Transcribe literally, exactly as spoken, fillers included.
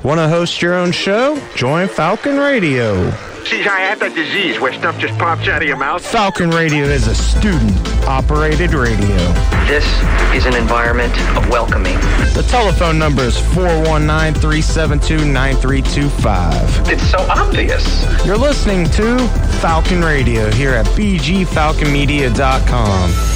Want to host your own show? Join Falcon Radio. See, I had that disease where stuff just pops out of your mouth. Falcon Radio is a student-operated radio. This is an environment of welcoming. The telephone number is four one nine, three seven two, nine three two five. It's so obvious. You're listening to Falcon Radio here at b g falcon media dot com.